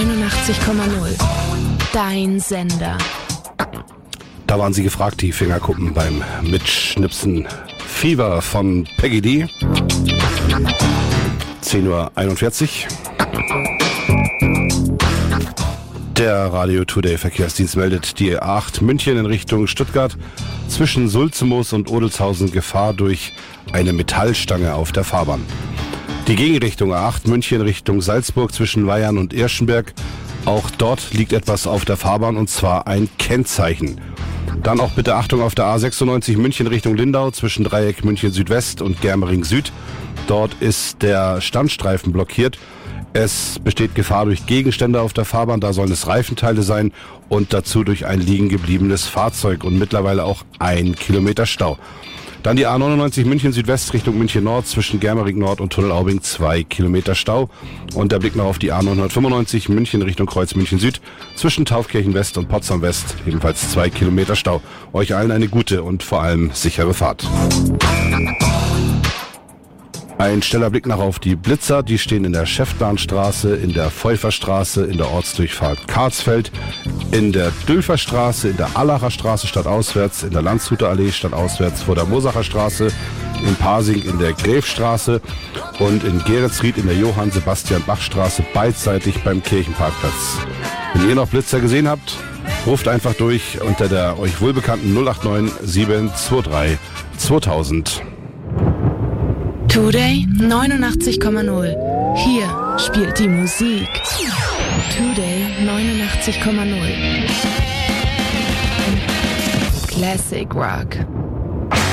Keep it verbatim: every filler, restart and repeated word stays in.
neunundachtzig Komma null. Dein Sender. Da waren sie gefragt, die Fingerkuppen beim Mitschnipsen. Fever von Peggy D. zehn Uhr einundvierzig. Der Radio Today Verkehrsdienst meldet die A acht München in Richtung Stuttgart. Zwischen Sulzemoos und Odelshausen Gefahr durch eine Metallstange auf der Fahrbahn. Die Gegenrichtung A acht München Richtung Salzburg zwischen Weyern und Irschenberg. Auch dort liegt etwas auf der Fahrbahn und zwar ein Kennzeichen. Dann auch bitte Achtung auf der A sechsundneunzig München Richtung Lindau zwischen Dreieck München Südwest und Germering Süd. Dort ist der Standstreifen blockiert. Es besteht Gefahr durch Gegenstände auf der Fahrbahn, da sollen es Reifenteile sein und dazu durch ein liegen gebliebenes Fahrzeug und mittlerweile auch ein Kilometer Stau. Dann die A neunundneunzig München Südwest Richtung München Nord zwischen Germering Nord und Tunnelaubing zwei Kilometer Stau. Und der Blick noch auf die A neunhundertfünfundneunzig München Richtung Kreuz München Süd zwischen Taufkirchen West und Potsdam West ebenfalls zwei Kilometer Stau. Euch allen eine gute und vor allem sichere Fahrt. Ein schneller Blick noch auf die Blitzer, die stehen in der Schäftlarnstraße, in der Pfeuferstraße, in der Ortsdurchfahrt Karlsfeld, in der Dülferstraße, in der Allacher Straße stadtauswärts, in der Landshuter Allee stadtauswärts vor der Mosacher Straße, in Pasing in der Gräfstraße und in Geretsried in der Johann-Sebastian-Bach-Straße beidseitig beim Kirchenparkplatz. Wenn ihr noch Blitzer gesehen habt, ruft einfach durch unter der euch wohlbekannten null acht neun sieben zwei drei zweitausend. Today neunundachtzig Komma null. Hier spielt die Musik. Today neunundachtzig Komma null. Classic Rock.